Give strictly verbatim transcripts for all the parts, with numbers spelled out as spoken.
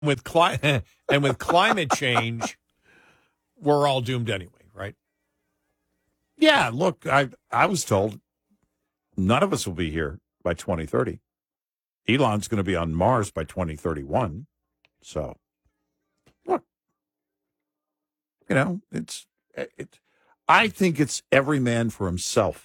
with cli- and with climate change, we're all doomed anyway, right? Yeah, look, I I was told none of us will be here by twenty thirty. Elon's going to be on Mars by twenty thirty-one. So, look, you know, it's it. I think it's every man for himself.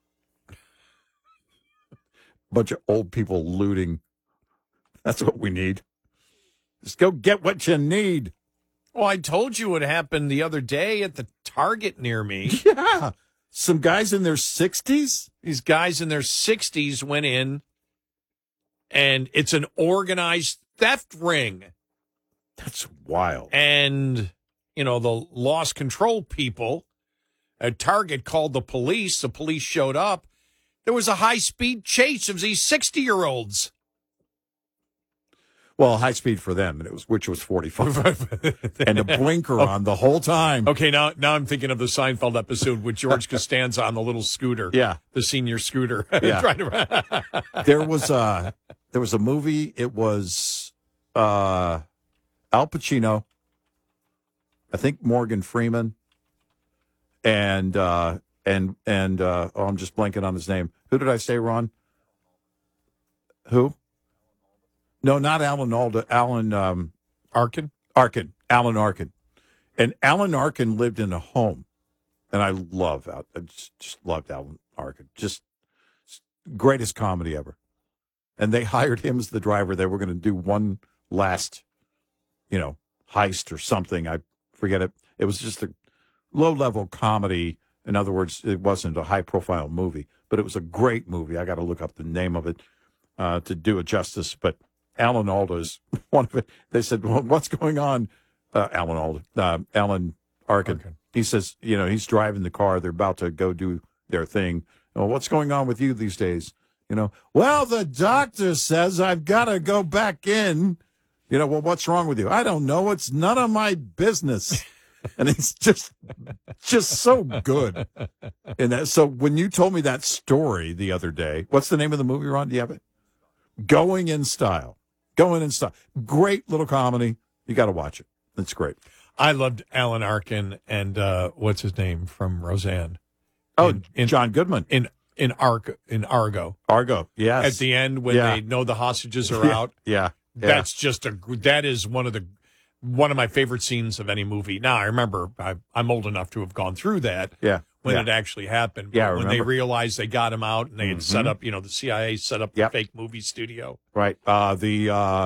Bunch of old people looting. That's what we need. Just go get what you need. Well, I told you what happened the other day at the Target near me. Yeah. Some guys in their sixties? These guys in their sixties went in, and it's an organized theft ring. That's wild. And, you know, the lost control people at Target called the police. The police showed up. There was a high-speed chase of these sixty-year-olds. Well, high speed for them, and it was which was forty-five, and a blinker oh. on the whole time. Okay, now now I'm thinking of the Seinfeld episode with George Costanza on the little scooter. Yeah, the senior scooter. Yeah. to... there was a there was a movie. It was uh, Al Pacino, I think Morgan Freeman, and uh, and and uh, oh, I'm just blanking on his name. Who did I say, Ron? Who? No, not Alan Alda. Alan um, Arkin. Arkin. Alan Arkin. And Alan Arkin lived in a home, and I love I just, just loved Alan Arkin. Just greatest comedy ever. And they hired him as the driver. They were going to do one last, you know, heist or something. I forget it. It was just a low level comedy. In other words, it wasn't a high profile movie, but it was a great movie. I got to look up the name of it uh, to do it justice, but. Alan Alda is one of it. They said, well, what's going on? Uh, Alan Alda, uh, Alan Arkin. Arkin. He says, you know, he's driving the car. They're about to go do their thing. Well, what's going on with you these days? You know, well, the doctor says I've got to go back in. You know, well, what's wrong with you? I don't know. It's none of my business. And it's just, just so good. And that, so when you told me that story the other day, what's the name of the movie, Ron? Do you have it? Going in Style. Going in Style. Great little comedy. You got to watch it. It's great. I loved Alan Arkin and uh, what's his name from Roseanne? Oh, in, in, John Goodman. In in Argo. In Argo. Argo, yes. At the end when yeah. they know the hostages are yeah. out. Yeah. yeah. That's just a, that is one of the, one of my favorite scenes of any movie. Now, I remember I, I'm old enough to have gone through that. Yeah. When yeah. it actually happened. Yeah, I when they remember. realized they got him out and they had mm-hmm. set up, you know, the C I A set up yep. the fake movie studio. Right. Uh, the, uh,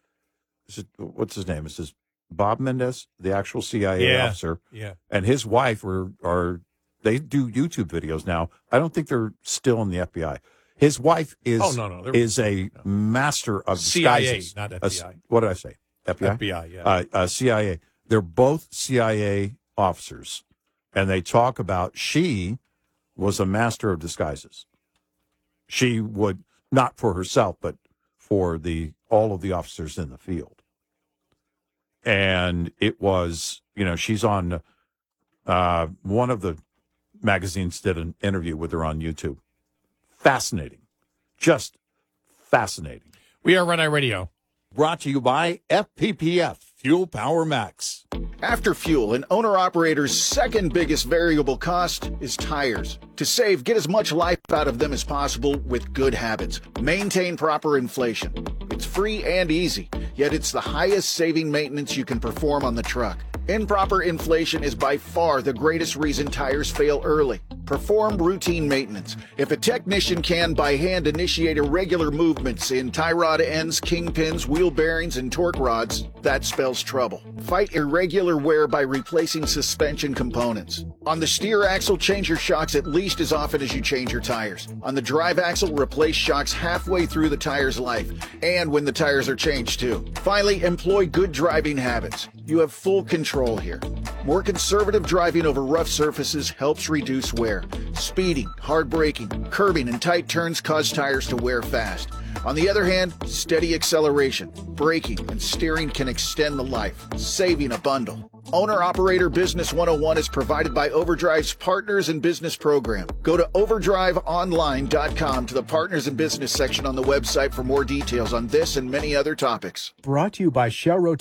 is it, what's his name? Is this Bob Mendez, the actual C I A yeah. officer? Yeah. And his wife are, are, they do YouTube videos now. I don't think they're still in the F B I. His wife is, oh, no, no, is a no. master of C I A, disguises. not F B I. A, what did I say? F B I? F B I, yeah. Uh, uh, C I A. They're both C I A officers. And they talk about she was a master of disguises. She would, not for herself, but for the all of the officers in the field. And it was, you know, she's on, uh, one of the magazines did an interview with her on YouTube. Fascinating. Just fascinating. We are Red Eye Radio. Brought to you by F P P F, Fuel Power Max. After fuel, an owner-operator's second biggest variable cost is tires. To save, get as much life out of them as possible with good habits. Maintain proper inflation. It's free and easy, yet it's the highest saving maintenance you can perform on the truck. Improper inflation is by far the greatest reason tires fail early. Perform routine maintenance. If a technician can by hand initiate irregular movements in tie rod ends, kingpins, wheel bearings, and torque rods, that spells trouble. Fight irregular wear by replacing suspension components. On the steer axle, change your shocks at least as often as you change your tires. On the drive axle, replace shocks halfway through the tire's life, and when the tires are changed too. Finally, employ good driving habits. You have full control here. More conservative driving over rough surfaces helps reduce wear. Speeding, hard braking, curbing, and tight turns cause tires to wear fast. On the other hand, steady acceleration, braking, and steering can extend the life, saving a bundle. Owner-Operator Business one oh one is provided by Overdrive's Partners in Business program. Go to overdrive online dot com to the Partners in Business section on the website for more details on this and many other topics. Brought to you by Shell Rotation.